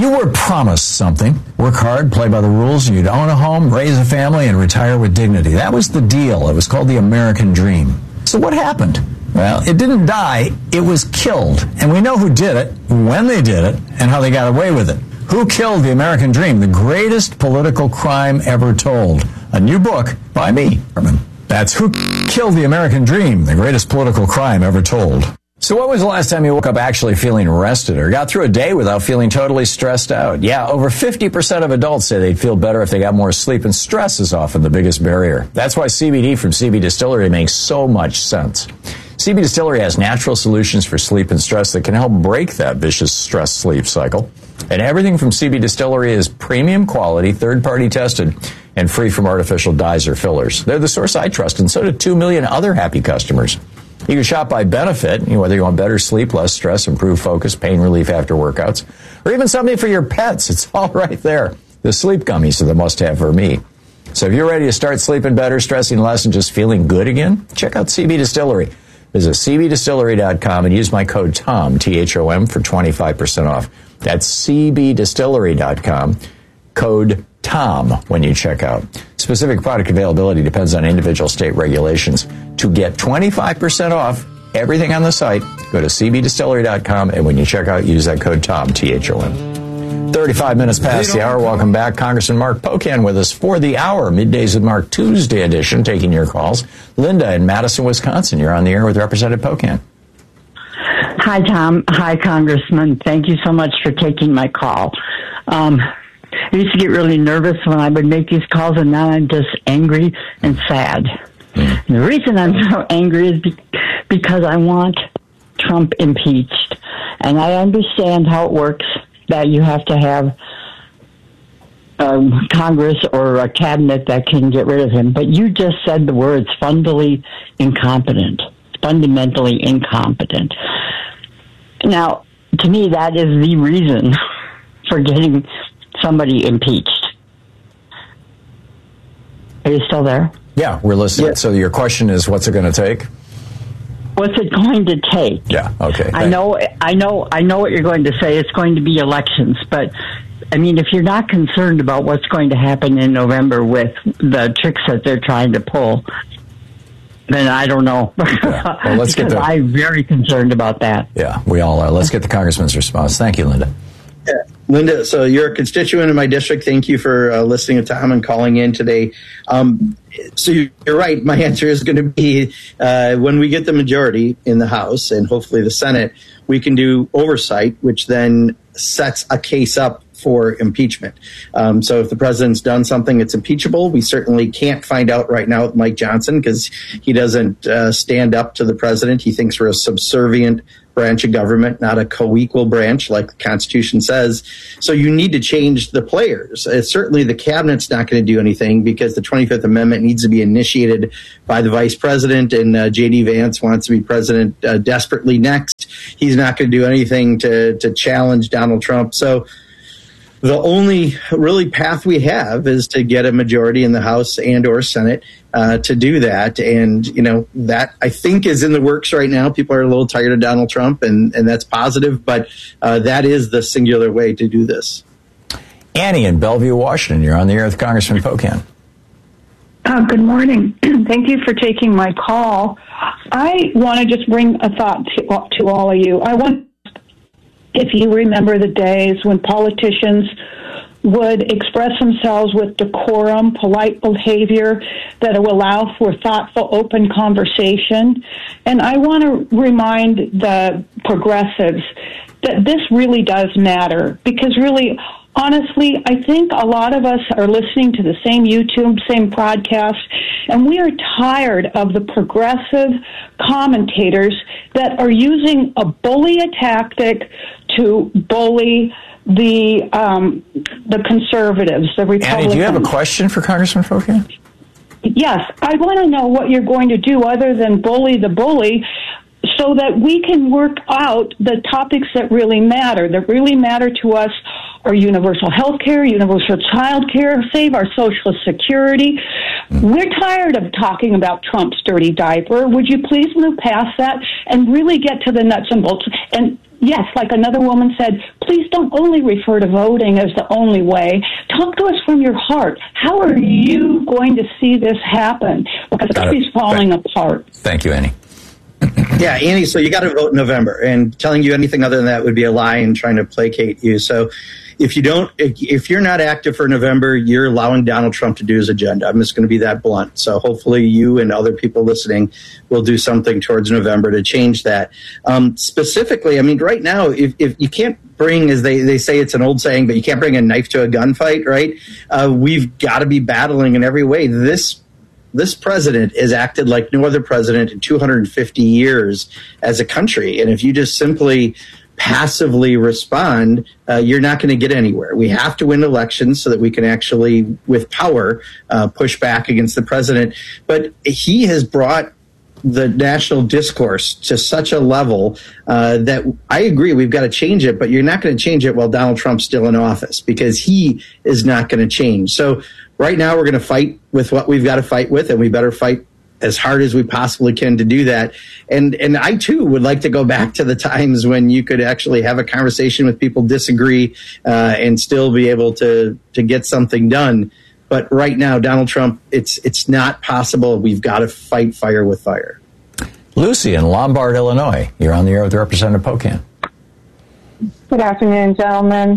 You were promised something. Work hard, play by the rules, and you'd own a home, raise a family, and retire with dignity. That was the deal. It was called the American Dream. So what happened? Well, it didn't die. It was killed. And we know who did it, when they did it, and how they got away with it. Who Killed the American Dream? The Greatest Political Crime Ever Told. A new book by me, Herman. That's Who Killed the American Dream? The Greatest Political Crime Ever Told. So when was the last time you woke up actually feeling rested or got through a day without feeling totally stressed out? Yeah, over 50% of adults say they'd feel better if they got more sleep, and stress is often the biggest barrier. That's why CBD from CB Distillery makes so much sense. CB Distillery has natural solutions for sleep and stress that can help break that vicious stress-sleep cycle. And everything from CB Distillery is premium quality, third-party tested, and free from artificial dyes or fillers. They're the source I trust, and so do 2 million other happy customers. You can shop by benefit, whether you want better sleep, less stress, improved focus, pain relief after workouts, or even something for your pets. It's all right there. The sleep gummies are the must-have for me. So if you're ready to start sleeping better, stressing less, and just feeling good again, check out CB Distillery. Visit cbdistillery.com and use my code TOM, T-H-O-M, for 25% off. That's cbdistillery.com, code TOM when you check out. Specific product availability depends on individual state regulations. To get 25% off everything on the site, go to cbdistillery.com, and when you check out, use that code TOM, T-H-O-M. 35 minutes past the hour. Welcome back. Congressman Mark Pocan with us for the hour. Middays with Mark Tuesday edition, taking your calls. Linda in Madison, Wisconsin. You're on the air with Representative Pocan. Hi, Tom. Hi, Congressman. Thank you so much for taking my call. I used to get really nervous when I would make these calls, and now I'm just angry and sad. And the reason I'm so angry is because I want Trump impeached. And I understand how it works, that you have to have Congress or a cabinet that can get rid of him. But you just said the words fundamentally incompetent. Now, to me, that is the reason for getting somebody impeached. Are you still there? Yeah, we're listening. Yeah. So your question is, what's it going to take? What's it going to take? Yeah, okay. I know what you're going to say. It's going to be elections, but I mean, if you're not concerned about what's going to happen in November with the tricks that they're trying to pull, then I don't know. Yeah. Well, let's get I'm very concerned about that. Yeah, we all are. Let's get the Congressman's response. Thank you, Linda. Yeah. Linda, so you're a constituent in my district. Thank you for listening to Tom and calling in today. So you're right. My answer is going to be when we get the majority in the House and hopefully the Senate, we can do oversight, which then sets a case up for impeachment. So if the president's done something, it's impeachable. We certainly can't find out right now with Mike Johnson because he doesn't stand up to the president. He thinks we're a subservient branch of government, not a co-equal branch like the Constitution says. So you need to change the players. Certainly the cabinet's not going to do anything because the 25th Amendment needs to be initiated by the vice president, and J.D. Vance wants to be president desperately next. He's not going to do anything to challenge Donald Trump. So the only really path we have is to get a majority in the House and or Senate to do that. And, that I think is in the works right now. People are a little tired of Donald Trump, and that's positive. But that is the singular way to do this. Annie in Bellevue, Washington. You're on the air with Congressman Pocan. Good morning. Thank you for taking my call. I want to just bring a thought to all of you. If you remember the days when politicians would express themselves with decorum, polite behavior that will allow for thoughtful, open conversation. And I want to remind the progressives that this really does matter because really, honestly, I think a lot of us are listening to the same YouTube, same podcast, and we are tired of the progressive commentators that are using a bully tactic to bully the conservatives, the Republicans. Annie, do you have a question for Congressman Pocan? Yes, I want to know what you're going to do other than bully the bully so that we can work out the topics that really matter to us are universal health care, universal child care, save our Social Security, We're tired of talking about Trump's dirty diaper. Would you please move past that and really get to the nuts and bolts? And yes, like another woman said, please don't only refer to voting as the only way. Talk to us from your heart. How are you going to see this happen? Because it's falling apart. Thank you, Annie. Yeah, Annie, so you got to vote in November, and telling you anything other than that would be a lie and trying to placate you. So if you're not active for November, you're allowing Donald Trump to do his agenda. I'm just going to be that blunt. So hopefully you and other people listening will do something towards November to change that. Specifically, I mean, right now, if you can't bring, as they say, it's an old saying, but you can't bring a knife to a gunfight, right? We've got to be battling in every way. This president has acted like no other president in 250 years as a country. And if you just simply passively respond, you're not going to get anywhere. We have to win elections so that we can actually, with power, push back against the president. But he has brought the national discourse to such a level that I agree we've got to change it, but you're not going to change it while Donald Trump's still in office, because he is not going to change. So right now we're going to fight with what we've got to fight with, and we better fight as hard as we possibly can to do that. And I, too, would like to go back to the times when you could actually have a conversation with people, disagree, and still be able to get something done. But right now, Donald Trump, it's not possible. We've got to fight fire with fire. Lucy in Lombard, Illinois. You're on the air with Representative Pocan. Good afternoon, gentlemen.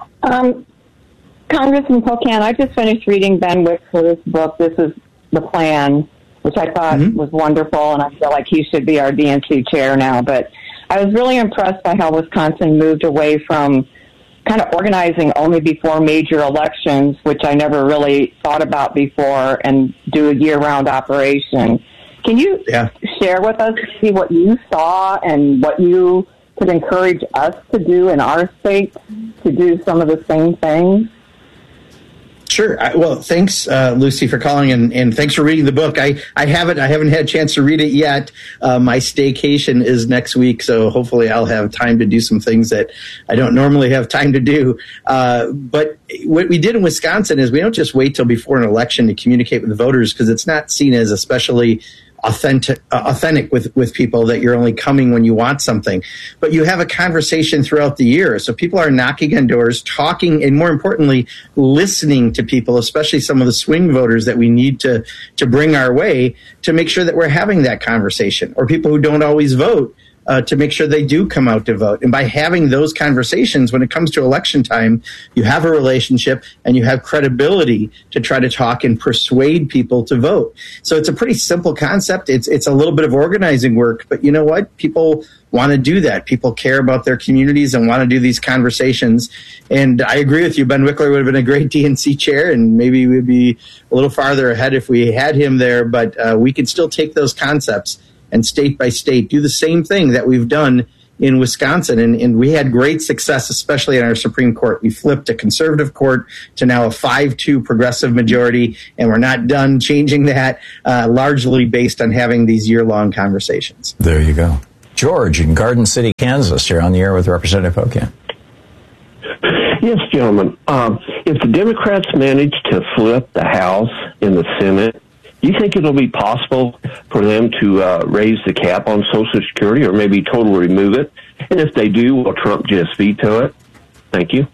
Congressman Pocan, I just finished reading Ben Wickler's book, This Is the Plan, which I thought was wonderful, and I feel like he should be our DNC chair now. But I was really impressed by how Wisconsin moved away from kind of organizing only before major elections, which I never really thought about before, and do a year-round operation. Can you share with us what you saw and what you could encourage us to do in our state to do some of the same things? Sure. Well, thanks, Lucy, for calling, and thanks for reading the book. I haven't had a chance to read it yet. My staycation is next week, so hopefully I'll have time to do some things that I don't normally have time to do. But what we did in Wisconsin is we don't just wait till before an election to communicate with the voters, because it's not seen as especially authentic with people that you're only coming when you want something, but you have a conversation throughout the year. So people are knocking on doors, talking, and more importantly, listening to people, especially some of the swing voters that we need to bring our way to make sure that we're having that conversation, or people who don't always vote, to make sure they do come out to vote. And by having those conversations, when it comes to election time, you have a relationship and you have credibility to try to talk and persuade people to vote. So it's a pretty simple concept. It's a little bit of organizing work, but you know what? People want to do that. People care about their communities and want to do these conversations. And I agree with you. Ben Wickler would have been a great DNC chair, and maybe we'd be a little farther ahead if we had him there. But we can still take those concepts and state by state do the same thing that we've done in Wisconsin. And we had great success, especially in our Supreme Court. We flipped a conservative court to now a 5-2 progressive majority, and we're not done changing that, largely based on having these year-long conversations. There you go. George in Garden City, Kansas. You're on the air with Representative Pocan. Yes, gentlemen. If the Democrats manage to flip the House and the Senate, do you think it'll be possible for them to raise the cap on Social Security, or maybe totally remove it? And if they do, will Trump just veto it? Thank you.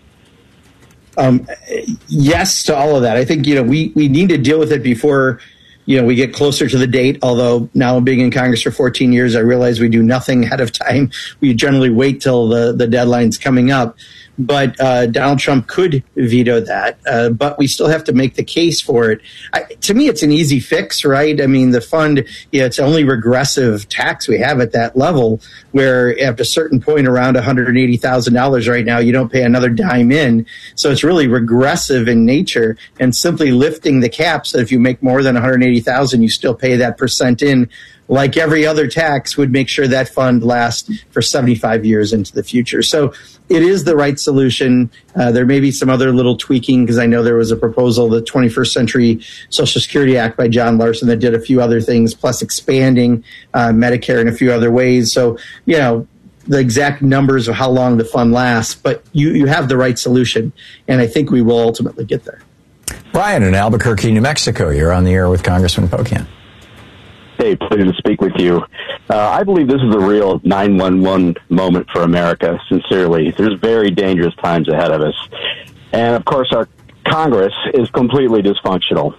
Yes to all of that. I think, we need to deal with it before, we get closer to the date. Although now being in Congress for 14 years, I realize we do nothing ahead of time. We generally wait till the deadline's coming up. But Donald Trump could veto that, but we still have to make the case for it. To me, it's an easy fix, right? I mean, the fund, it's only regressive tax we have at that level, where at a certain point around $180,000 right now, you don't pay another dime in. So it's really regressive in nature, and simply lifting the cap so if you make more than $180,000, you still pay that percent in. Like every other tax, would make sure that fund lasts for 75 years into the future. So it is the right solution. There may be some other little tweaking, because I know there was a proposal, the 21st Century Social Security Act by John Larson, that did a few other things, plus expanding Medicare in a few other ways. So, the exact numbers of how long the fund lasts, but you have the right solution, and I think we will ultimately get there. Brian in Albuquerque, New Mexico. You're on the air with Congressman Pocan. Hey, pleasure to speak with you. I believe this is a real 911 moment for America, sincerely. There's very dangerous times ahead of us. And, of course, our Congress is completely dysfunctional.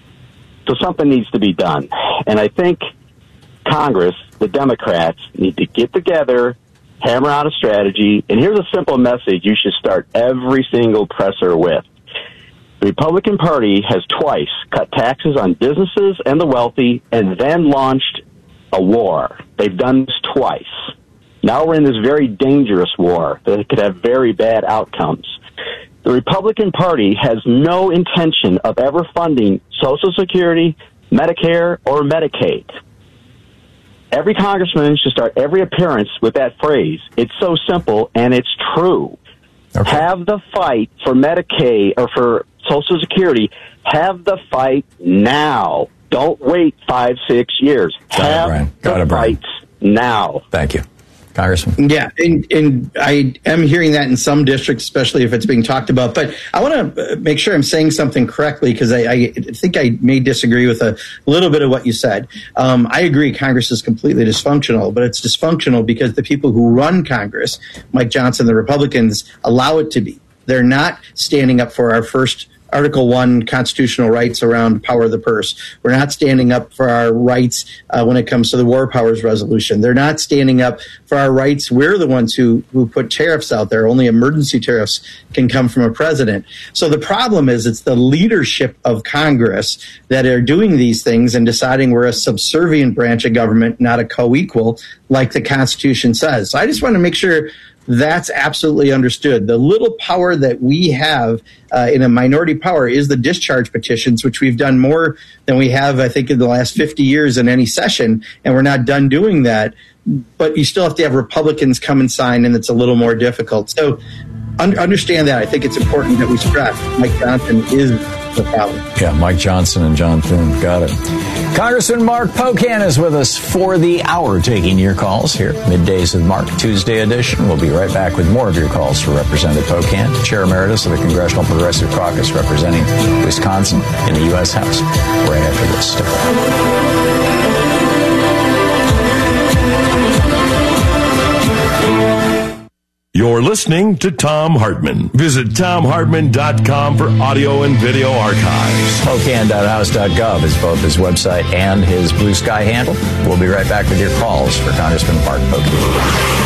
So something needs to be done. And I think Congress, the Democrats, need to get together, hammer out a strategy. And here's a simple message you should start every single presser with. The Republican Party has twice cut taxes on businesses and the wealthy and then launched a war. They've done this twice. Now we're in this very dangerous war that could have very bad outcomes. The Republican Party has no intention of ever funding Social Security, Medicare, or Medicaid. Every congressman should start every appearance with that phrase. It's so simple, and it's true. Okay. Have the fight for Medicaid or for Social Security. Have the fight now. Don't wait 5-6 years. Have the fights now. Thank you. Congressman. Yeah, and I am hearing that in some districts, especially if it's being talked about. But I want to make sure I'm saying something correctly, because I think I may disagree with a little bit of what you said. I agree Congress is completely dysfunctional, but it's dysfunctional because the people who run Congress, Mike Johnson, the Republicans, allow it to be. They're not standing up for our first Article 1 constitutional rights around power of the purse. We're not standing up for our rights when it comes to the War Powers Resolution. They're not standing up for our rights. We're the ones who put tariffs out there. Only emergency tariffs can come from a president. So the problem is it's the leadership of Congress that are doing these things and deciding we're a subservient branch of government, not a co-equal, like the Constitution says. So I just want to make sure that's absolutely understood. The little power that we have in a minority power is the discharge petitions, which we've done more than we have, I think, in the last 50 years in any session, and we're not done doing that. But you still have to have Republicans come and sign, and it's a little more difficult. So understand that. I think it's important that we stress Mike Johnson is the problem. Yeah, Mike Johnson and John Thune. Got it. Congressman Mark Pocan is with us for the hour, taking your calls here. Middays with Mark, Tuesday edition. We'll be right back with more of your calls for Representative Pocan, Chair Emeritus of the Congressional Progressive Caucus, representing Wisconsin in the U.S. House. Right after this. Stick around. You're listening to Thom Hartmann. Visit ThomHartmann.com for audio and video archives. Pocan.house.gov is both his website and his Blue Sky handle. We'll be right back with your calls for Congressman Mark Pocan.